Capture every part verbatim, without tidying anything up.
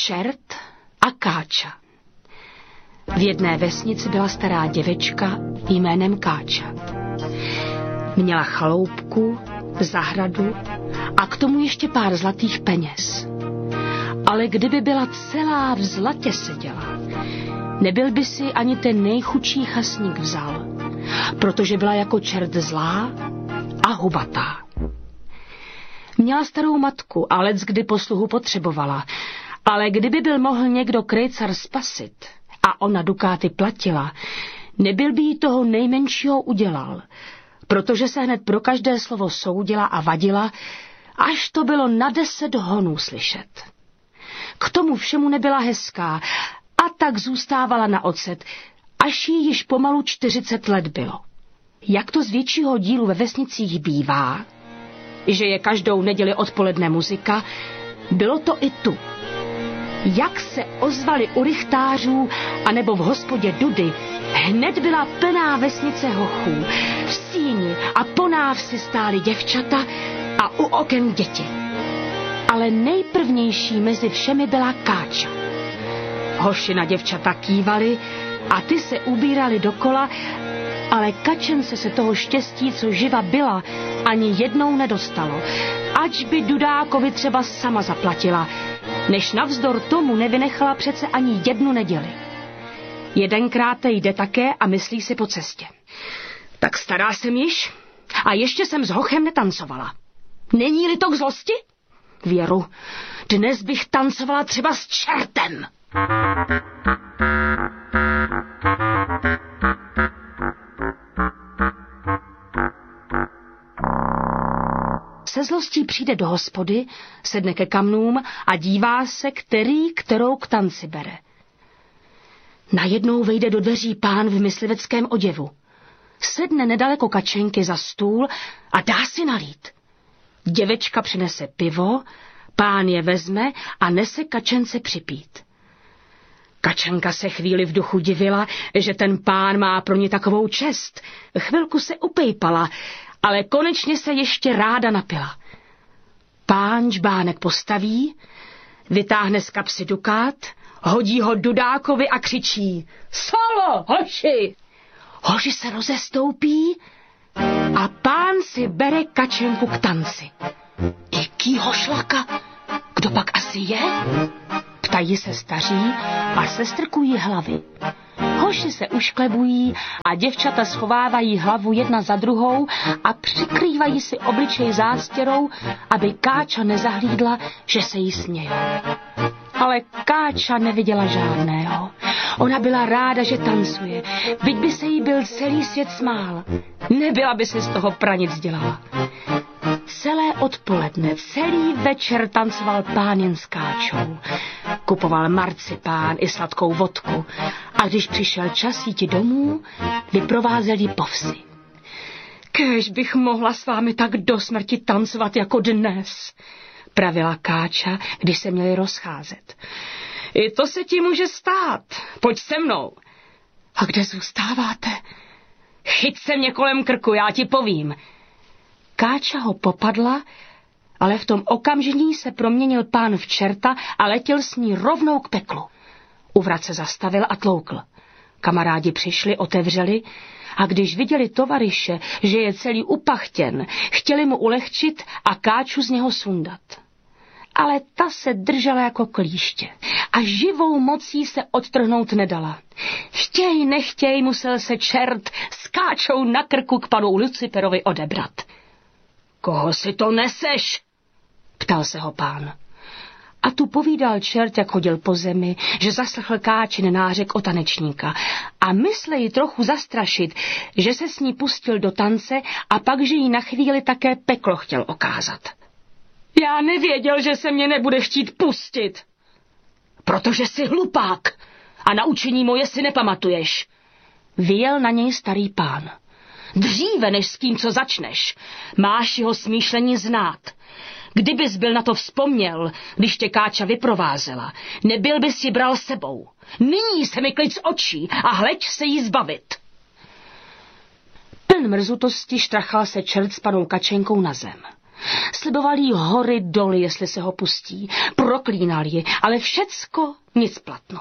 Čert a Káča. V jedné vesnici byla stará děvečka jménem Káča. Měla chaloupku, zahradu a k tomu ještě pár zlatých peněz. Ale kdyby byla celá v zlatě seděla, nebyl by si ani ten nejchudší chasník vzal, protože byla jako čert zlá a hubatá. Měla starou matku a leckdy posluhu potřebovala, ale kdyby byl mohl někdo krejcar spasit a ona dukáty platila, nebyl by jí toho nejmenšího udělal, protože se hned pro každé slovo soudila a vadila, až to bylo na deset honů slyšet. K tomu všemu nebyla hezká a tak zůstávala na ocet, až jí již pomalu čtyřicet let bylo. Jak to z většího dílu ve vesnicích bývá, že je každou neděli odpoledne muzika, bylo to i tu. Jak se ozvali u rychtářů anebo v hospodě Dudy, hned byla plná vesnice hochů. V síni a po návsi stály děvčata a u oken děti. Ale nejprvnější mezi všemi byla Káča. Hoši na děvčata kývali a ty se ubírali dokola, ale Kačence se toho štěstí, co živa byla, ani jednou nedostalo, ač by Dudákovi třeba sama zaplatila, než navzdor tomu nevynechala přece ani jednu neděli. Jedenkrát jde také a myslí si po cestě. Tak stará jsem již a ještě jsem s hochem netancovala. Není-li to k zlosti? Věru, dnes bych tancovala třeba s čertem. Se zlostí přijde do hospody, sedne ke kamnům a dívá se, který kterou k tanci bere. Najednou vejde do dveří pán v mysliveckém oděvu. Sedne nedaleko Kačenky za stůl a dá si nalít. Děvečka přinese pivo, pán je vezme a nese Kačence připít. Kačenka se chvíli v duchu divila, že ten pán má pro ní takovou čest. Chvilku se upejpala, ale konečně se ještě ráda napila. Pán žbánek postaví, vytáhne z kapsy dukát, hodí ho Dudákovi a křičí: Solo, hoši! Hoši se rozestoupí a pán si bere Kačenku k tanci. Jakýho šlaka? Kdo pak asi je? Ptají se staří a sestrkují hlavy. Hoši se ušklebují a děvčata schovávají hlavu jedna za druhou a přikrývají si obličej zástěrou, aby Káča nezahlídla, že se jí smějou. Ale Káča neviděla žádného. Ona byla ráda, že tancuje, byť by se jí byl celý svět smál. Nebyla by si z toho pranic dělala. Celé odpoledne, celý večer tancoval pán jen s Káčou. Kupoval marcipán i sladkou vodku a když přišel čas jít domů, vyprovázel ji po vsi. Kéž bych mohla s vámi tak do smrti tancovat jako dnes, pravila Káča, když se měli rozcházet. I to se ti může stát, pojď se mnou. A kde zůstáváte? Chyť se mě kolem krku, já ti povím. Káča ho popadla, ale v tom okamžení se proměnil pán v čerta a letěl s ní rovnou k peklu. U vrat se zastavil a tloukl. Kamarádi přišli, otevřeli a když viděli tovaryše, že je celý upachtěn, chtěli mu ulehčit a Káču z něho sundat. Ale ta se držela jako klíště a živou mocí se odtrhnout nedala. Chtěj, nechtěj, musel se čert s Káčou na krku k panu Luciferovi odebrat. Koho si to neseš? Ptal se ho pán. A tu povídal čert, jak chodil po zemi, že zaslechl Káčin nářek o tanečníka a mysle ji trochu zastrašit, že se s ní pustil do tance a pak, že jí na chvíli také peklo chtěl okázat. Já nevěděl, že se mě nebude chtít pustit. Protože jsi hlupák a na učení moje si nepamatuješ. Vyjel na něj starý pán. Dříve, než s tím, co začneš, máš jeho smýšlení znát. Kdybys byl na to vzpomněl, když tě Káča vyprovázela, nebyl bys ji bral sebou. Nyní se mi klid z očí a hleď se jí zbavit. Pln mrzutosti štrachal se čert s panou Kačenkou na zem. Sliboval jí hory doly, jestli se ho pustí. Proklínal ji, ale všecko nic platno.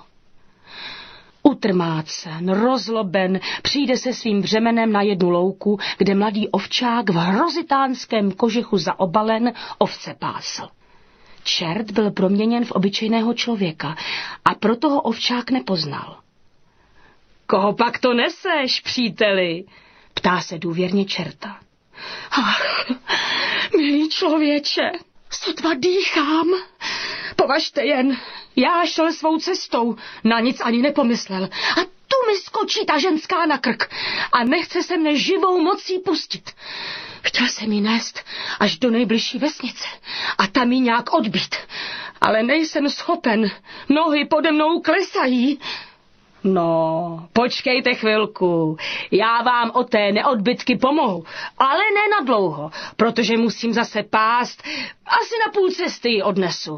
Utrmácen, rozloben, přijde se svým břemenem na jednu louku, kde mladý ovčák v hrozitánském kožichu zaobalen ovce pásl. Čert byl proměněn v obyčejného člověka a proto ho ovčák nepoznal. Koho pak to neseš, příteli? Ptá se důvěrně čerta. Ach, milý člověče, sotva dýchám. Považte jen, já šel svou cestou, na nic ani nepomyslel. A tu mi skočí ta ženská na krk a nechce se mne živou mocí pustit. Chtěl jsem jí nést až do nejbližší vesnice a tam jí nějak odbít. Ale nejsem schopen, nohy pode mnou klesají. No, počkejte chvilku, já vám o té neodbytky pomohu, ale ne na dlouho, protože musím zase pást, asi na půl cesty ji odnesu.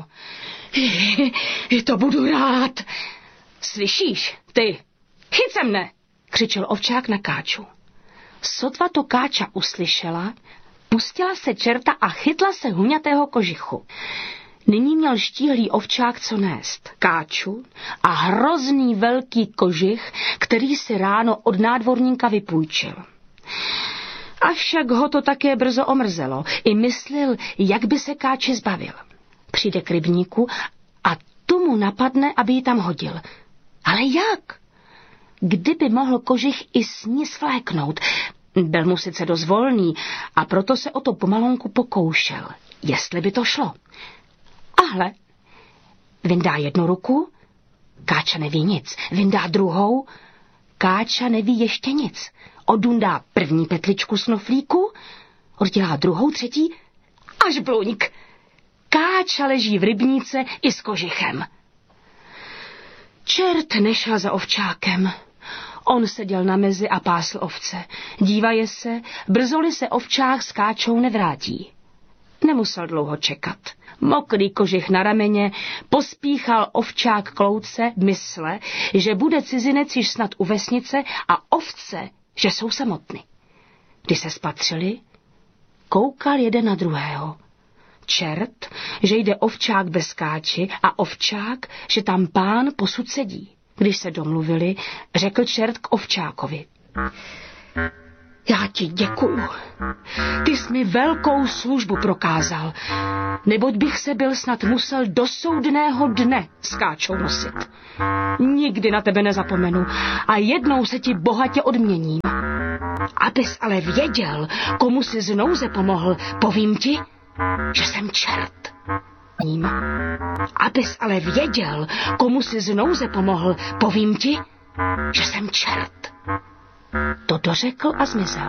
I to budu rád. Slyšíš, ty, chyť se mne, křičel ovčák na Káču. Sotva to Káča uslyšela, pustila se čerta a chytla se huňatého kožichu. Nyní měl štíhlý ovčák co nést, Káču a hrozný velký kožich, který si ráno od nádvorníka vypůjčil. Avšak ho to také brzo omrzelo, i myslil, jak by se Káči zbavil. Přijde k rybníku a tu mu napadne, aby ji tam hodil. Ale jak? Kdyby mohl kožich i s ní svléknout. Byl mu sice dost volný a proto se o to pomalonku pokoušel, jestli by to šlo. Ahle, vyndá jednu ruku, Káča neví nic, vyndá druhou, Káča neví ještě nic. Odundá první petličku z knoflíku, oddělá druhou, třetí, až bluňk. Káča leží v rybníce i s kožichem. Čert nešel za ovčákem. On seděl na mezi a pásl ovce. Dívaje se, brzoli se ovčák s Káčou nevrátí. Nemusel dlouho čekat. Mokrý kožich na rameně pospíchal ovčák k louce, mysle, že bude cizinec již snad u vesnice a ovce, že jsou samotny. Když se spatřili, koukal jeden na druhého. Čert, že jde ovčák bez Káči a ovčák, že tam pán posud sedí. Když se domluvili, řekl čert k ovčákovi. Já ti děkuju. Ty jsi mi velkou službu prokázal, neboť bych se byl snad musel do soudného dne s Káčou nosit. Nikdy na tebe nezapomenu a jednou se ti bohatě odměním. Abys ale věděl, komu si z nouze pomohl, povím ti, že jsem čert. Abys ale věděl, komu si z nouze pomohl, povím ti, že jsem čert. To dořekl a zmizel.